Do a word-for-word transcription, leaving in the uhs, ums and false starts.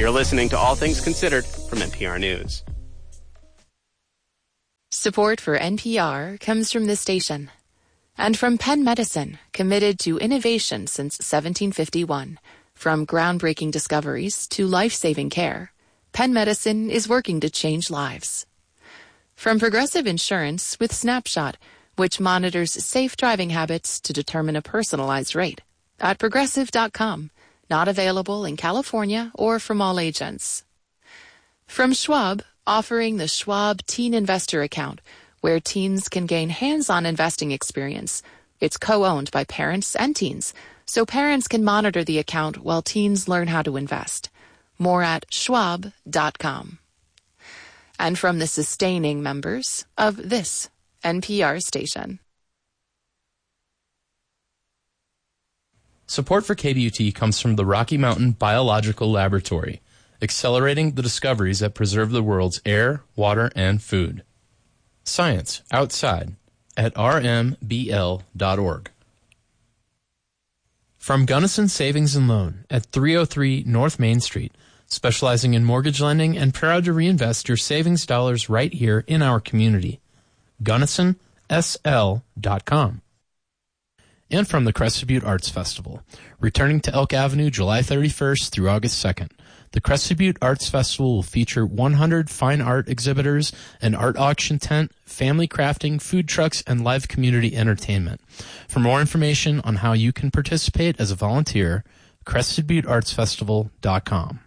You're listening to All Things Considered from N P R News. Support for N P R comes from this station and from Penn Medicine, committed to innovation since seventeen fifty-one. From groundbreaking discoveries to life-saving care, Penn Medicine is working to change lives. From Progressive Insurance with Snapshot, which monitors safe driving habits to determine a personalized rate. At progressive dot com, not available in California or from all agents. From Schwab, offering the Schwab Teen Investor Account, where teens can gain hands-on investing experience. It's co-owned by parents and teens, so parents can monitor the account while teens learn how to invest. More at schwab dot com. And from the sustaining members of this N P R station. Support for K B U T comes from the Rocky Mountain Biological Laboratory, accelerating the discoveries that preserve the world's air, water, and food. Science outside at r m b l dot org. From Gunnison Savings and Loan at three oh three North Main Street, specializing in mortgage lending and proud to reinvest your savings dollars right here in our community. Gunnison S L dot com. And from the Crested Butte Arts Festival, returning to Elk Avenue July thirty-first through August second. The Crested Butte Arts Festival will feature one hundred fine art exhibitors, an art auction tent, family crafting, food trucks, and live community entertainment. For more information on how you can participate as a volunteer, crested butte arts festival dot com.